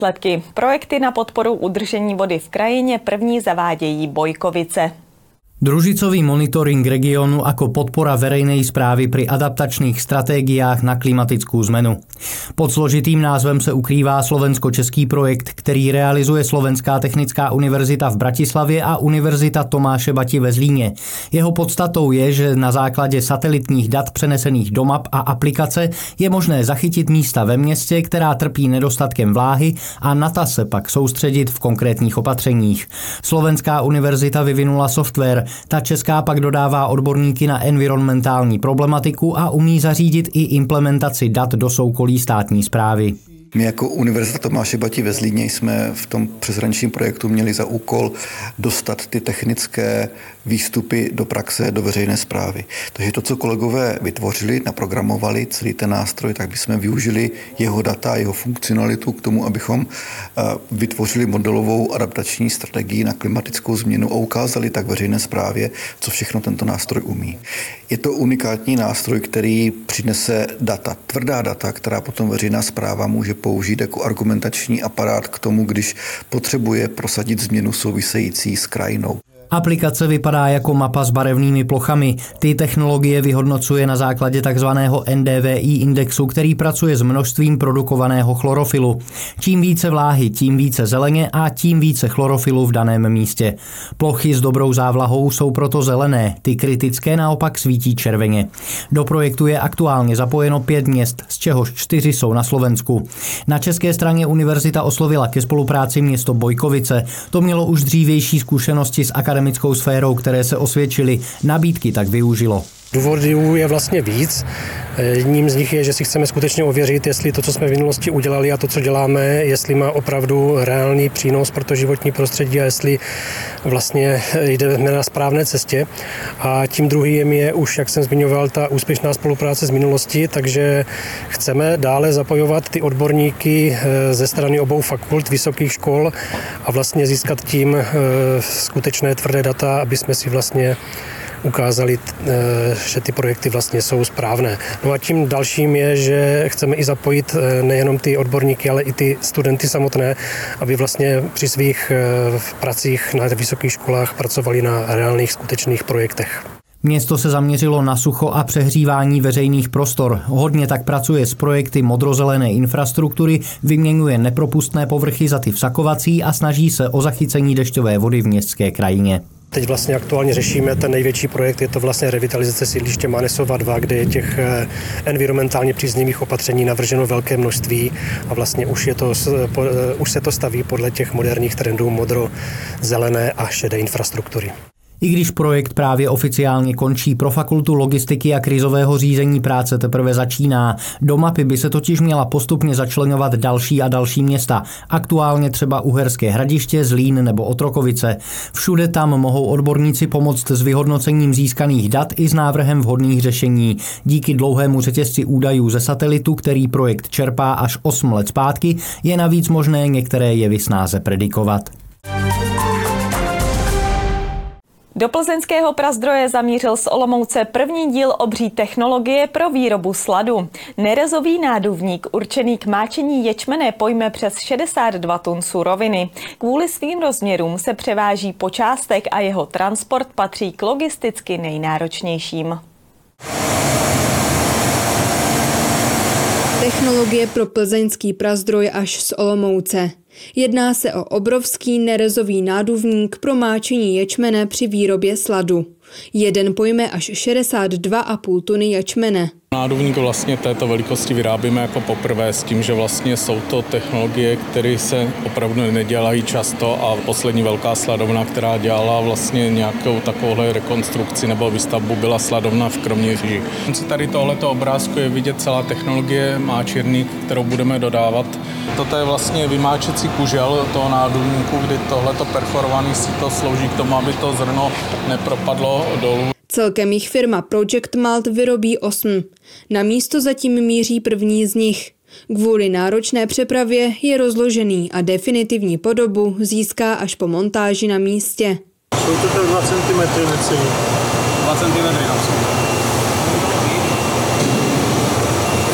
Výsledky. Projekty na podporu udržení vody v krajině první zavádějí Bojkovice. Družicový monitoring regionu ako podpora verejnej správy pri adaptačných stratégiách na klimatickú zmenu. Pod složitým názvem se ukrývá slovensko-český projekt, který realizuje Slovenská technická univerzita v Bratislavě a Univerzita Tomáše Bati ve Zlíně. Jeho podstatou je, že na základě satelitních dat přenesených do map a aplikace je možné zachytit místa ve městě, která trpí nedostatkem vláhy, a na ta se pak soustředit v konkrétních opatřeních. Slovenská univerzita vyvinula software, ta česká pak dodává odborníky na environmentální problematiku a umí zařídit i implementaci dat do soukolí státní správy. My jako Univerzita Tomáše Bati ve Zlíně jsme v tom přeshraničním projektu měli za úkol dostat ty technické výstupy do praxe, do veřejné správy. Takže to, co kolegové vytvořili, naprogramovali celý ten nástroj, tak bychom využili jeho data, jeho funkcionalitu k tomu, abychom vytvořili modelovou adaptační strategii na klimatickou změnu a ukázali tak veřejné správě, co všechno tento nástroj umí. Je to unikátní nástroj, který přinese data, tvrdá data, která potom veřejná správa může použít jako argumentační aparát k tomu, když potřebuje prosadit změnu související s krajinou. Aplikace vypadá jako mapa s barevnými plochami. Ty technologie vyhodnocuje na základě takzvaného NDVI indexu, který pracuje s množstvím produkovaného chlorofilu. Čím více vláhy, tím více zeleně a tím více chlorofilu v daném místě. Plochy s dobrou závlahou jsou proto zelené, ty kritické naopak svítí červeně. Do projektu je aktuálně zapojeno 5 měst, z čehož 4 jsou na Slovensku. Na české straně univerzita oslovila ke spolupráci město Bojkovice. To mělo už dřívější zkušenosti s akademickou sférou, které se osvědčily. Nabídky tak využilo. Důvodů je vlastně víc. Jedním z nich je, že si chceme skutečně ověřit, jestli to, co jsme v minulosti udělali a to, co děláme, jestli má opravdu reálný přínos pro to životní prostředí a jestli vlastně jdeme na správné cestě. A tím druhým je už, jak jsem zmiňoval, ta úspěšná spolupráce z minulosti, takže chceme dále zapojovat ty odborníky ze strany obou fakult, vysokých škol a vlastně získat tím skutečné tvrdé data, aby jsme si vlastně ukázali, že ty projekty vlastně jsou správné. No a tím dalším je, že chceme i zapojit nejenom ty odborníky, ale i ty studenty samotné, aby vlastně při svých pracích na vysokých školách pracovali na reálných skutečných projektech. Město se zaměřilo na sucho a přehřívání veřejných prostor. Hodně tak pracuje s projekty modrozelené infrastruktury, vyměňuje nepropustné povrchy za ty vsakovací a snaží se o zachycení dešťové vody v městské krajině. Teď vlastně aktuálně řešíme ten největší projekt, je to vlastně revitalizace sídliště Mánesova 2, kde je těch environmentálně příznivých opatření navrženo velké množství a vlastně už se to staví podle těch moderních trendů modro-zelené a šedé infrastruktury. I když projekt právě oficiálně končí, pro fakultu logistiky a krizového řízení práce teprve začíná. Do mapy by se totiž měla postupně začleňovat další a další města. Aktuálně třeba Uherské Hradiště, Zlín nebo Otrokovice. Všude tam mohou odborníci pomoct s vyhodnocením získaných dat i s návrhem vhodných řešení. Díky dlouhému řetězci údajů ze satelitu, který projekt čerpá až 8 let zpátky, je navíc možné některé jevy snáze predikovat. Do plzeňského Prazdroje zamířil z Olomouce první díl obří technologie pro výrobu sladu. Nerezový náduvník určený k máčení ječmene pojme přes 62 tun suroviny. Kvůli svým rozměrům se převáží po částech a jeho transport patří k logisticky nejnáročnějším. Technologie pro plzeňský Prazdroj až z Olomouce. Jedná se o obrovský nerezový náduvník pro máčení ječmene při výrobě sladu. Jeden pojme až 62,5 tuny ječmene. Náduvník vlastně této velikosti vyrábíme jako poprvé s tím, že vlastně jsou to technologie, které se opravdu nedělají často a poslední velká sladovna, která dělala vlastně nějakou takovouhle rekonstrukci nebo výstavbu, byla sladovna v Kroměříži. Tady tohleto obrázku je vidět celá technologie máčírny, kterou budeme dodávat. Toto je vlastně vymáčecí kužel toho náduvníku, kdy tohleto perforovaný síto slouží k tomu, aby to zrno nepropadlo dolů. Celkem jich firma Project Malt vyrobí 8. Na místo zatím míří první z nich. Kvůli náročné přepravě je rozložený a definitivní podobu získá až po montáži na místě. Jsou to tak 2 cm necelý. 2 cm například.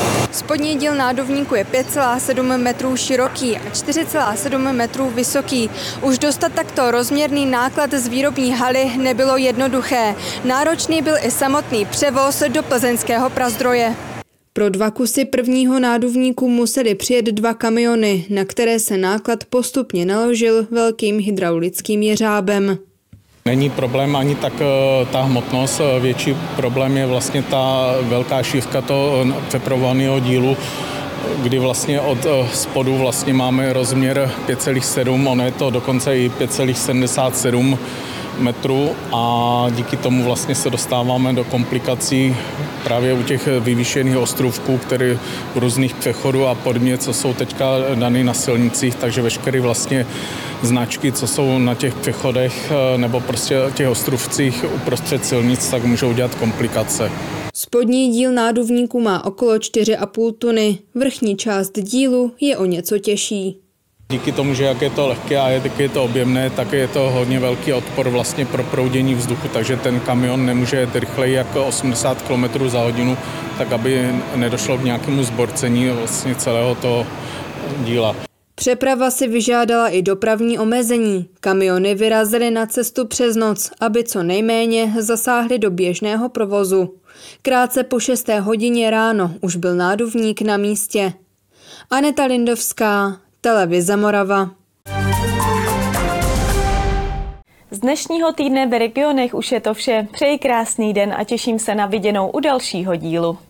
Spodní díl náduvníku je 5,7 metrů široký a 4,7 metrů vysoký. Už dostat takto rozměrný náklad z výrobní haly nebylo jednoduché. Náročný byl i samotný převoz do plzeňského Prazdroje. Pro 2 kusy prvního náduvníku museli přijet 2 kamiony, na které se náklad postupně naložil velkým hydraulickým jeřábem. Není problém ani tak ta hmotnost, větší problém je vlastně ta velká šívka toho přepravovaného dílu, kdy vlastně od spodu vlastně máme rozměr 5,7, ono je to dokonce i 5,77 metrů a díky tomu vlastně se dostáváme do komplikací právě u těch vyvýšených ostrůvků, které u různých přechodů a podobně, co jsou teďka dané na silnicích, takže veškeré vlastně značky, co jsou na těch přechodech nebo prostě těch ostrůvcích uprostřed silnic, tak můžou dělat komplikace. Spodní díl náduvníku má okolo 4,5 tuny, vrchní část dílu je o něco těžší. Díky tomu, že jak je to lehké a jak je to objemné, tak je to hodně velký odpor vlastně pro proudění vzduchu, takže ten kamion nemůže jet rychleji jako 80 km za hodinu, tak aby nedošlo k nějakému zborcení vlastně celého toho díla. Přeprava si vyžádala i dopravní omezení. Kamiony vyrazily na cestu přes noc, aby co nejméně zasáhly do běžného provozu. Krátce po 6. hodině ráno už byl náduvník na místě. Aneta Lindovská, Televize Morava. Z dnešního týdne v regionech už je to vše. Přeji krásný den a těším se na viděnou u dalšího dílu.